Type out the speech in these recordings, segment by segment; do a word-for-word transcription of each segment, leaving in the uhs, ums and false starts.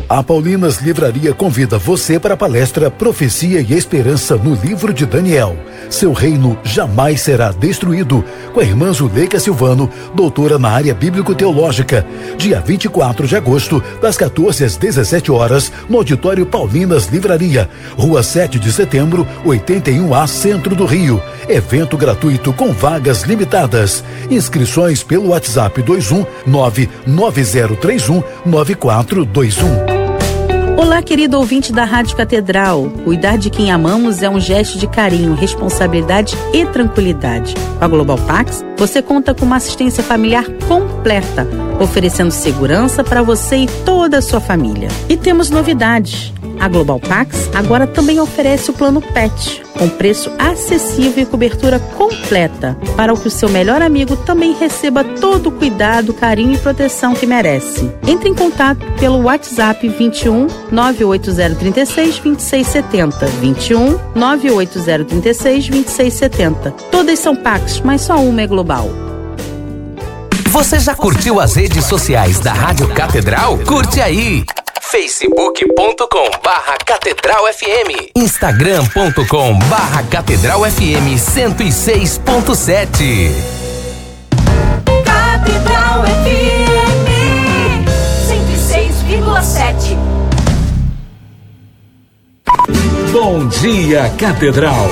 A Paulinas Livraria convida você para a palestra Profecia e Esperança no Livro de Daniel. Seu reino jamais será destruído, com a irmã Zuleika Silvano, doutora na área bíblico-teológica. Dia vinte e quatro de agosto, das quatorze às dezessete horas, no auditório Paulinas Livraria, Rua sete de setembro, oitenta e um A, Centro do Rio. Evento gratuito com vagas limitadas. Inscrições pelo WhatsApp dois um nove nove zero três um nove quatro dois um. Olá, querido ouvinte da Rádio Catedral. Cuidar de quem amamos é um gesto de carinho, responsabilidade e tranquilidade. Com a Global Pax, você conta com uma assistência familiar completa, oferecendo segurança para você e toda a sua família. E temos novidades. A Global Pax agora também oferece o plano Pet, com preço acessível e cobertura completa, para o que o seu melhor amigo também receba todo o cuidado, carinho e proteção que merece. Entre em contato pelo WhatsApp vinte e um nove oito zero três seis vinte e seis setenta, vinte e um nove oito zero três seis vinte e seis setenta. Todas são Pax, mas só uma é global. Você já curtiu as redes sociais da Rádio Catedral? Curte aí! facebook ponto com barra Catedral F M, instagram ponto com barra Catedral F M cento e seis ponto sete. Catedral F M cento e seis vírgula sete. Bom dia, Catedral.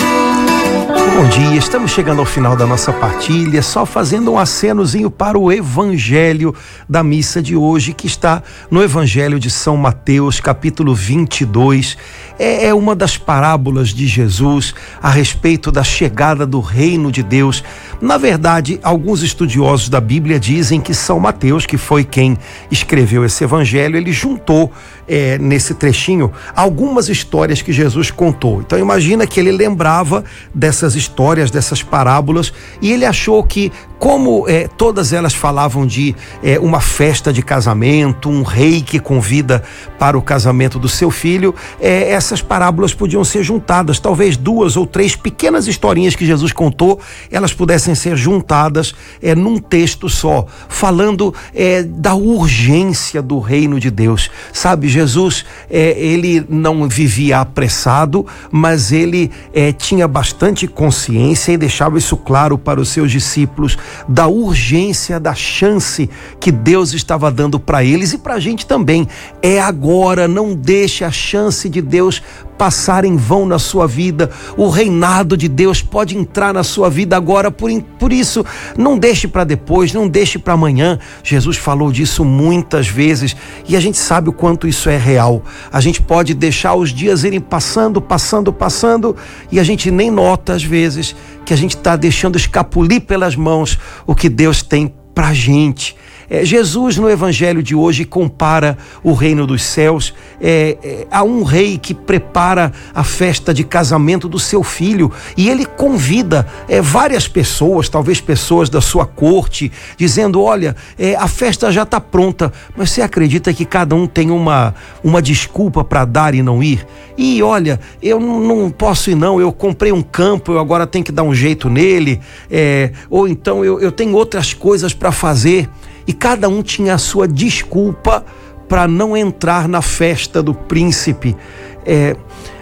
Bom dia, estamos chegando ao final da nossa partilha, só fazendo um acenozinho para o evangelho da missa de hoje, que está no Evangelho de São Mateus, capítulo vinte e dois. É, é uma das parábolas de Jesus a respeito da chegada do reino de Deus. Na verdade, alguns estudiosos da Bíblia dizem que São Mateus, que foi quem escreveu esse evangelho, ele juntou é, nesse trechinho algumas histórias que Jesus contou. Então imagina que ele lembrava dessas histórias, dessas parábolas, e ele achou que, como é, todas elas falavam de é, uma festa de casamento, um rei que convida para o casamento do seu filho, é, essas parábolas podiam ser juntadas, talvez duas ou três pequenas historinhas que Jesus contou, elas pudessem ser juntadas é, num texto só, falando é, da urgência do reino de Deus. Sabe, Jesus, é, ele não vivia apressado, mas ele é, tinha bastante consciência e deixava isso claro para os seus discípulos, da urgência, da chance que Deus estava dando para eles e para a gente também. É agora, não deixe a chance de Deus passar em vão na sua vida. O reinado de Deus pode entrar na sua vida agora, por, por isso não deixe para depois, não deixe para amanhã. Jesus falou disso muitas vezes e a gente sabe o quanto isso é real. A gente pode deixar os dias irem passando, passando, passando e a gente nem nota às vezes que a gente está deixando escapulir pelas mãos o que Deus tem pra gente. É, Jesus no evangelho de hoje compara o reino dos céus é, é, a um rei que prepara a festa de casamento do seu filho, e ele convida é, várias pessoas, talvez pessoas da sua corte, dizendo: olha, é, a festa já está pronta, mas você acredita que cada um tem uma, uma desculpa para dar e não ir? E olha, eu não, não posso ir não, eu comprei um campo, eu agora tenho que dar um jeito nele, é, ou então eu, eu tenho outras coisas para fazer. E cada um tinha a sua desculpa para não entrar na festa do príncipe. É,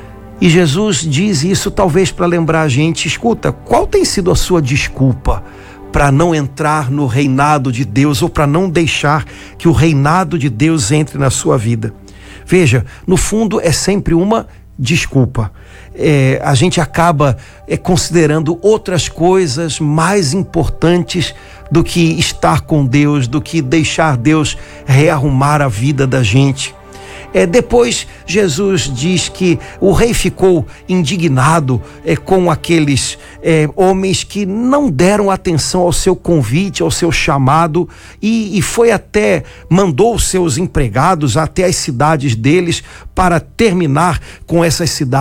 e Jesus diz isso talvez para lembrar a gente: escuta, qual tem sido a sua desculpa para não entrar no reinado de Deus, ou para não deixar que o reinado de Deus entre na sua vida? Veja, no fundo é sempre uma desculpa. É, a gente acaba é, considerando outras coisas mais importantes do que estar com Deus, do que deixar Deus rearrumar a vida da gente. É, depois Jesus diz que o rei ficou indignado é, com aqueles é, homens que não deram atenção ao seu convite, ao seu chamado, e, e foi até, mandou os seus empregados até as cidades deles para terminar com essas cidades